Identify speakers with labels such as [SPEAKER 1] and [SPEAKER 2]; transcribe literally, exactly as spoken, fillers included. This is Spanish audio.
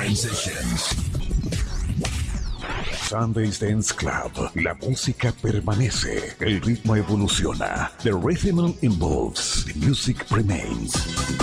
[SPEAKER 1] Transitions.
[SPEAKER 2] Sunday's Dance Club. La música permanece. El ritmo evoluciona. The rhythm evolves. The music remains.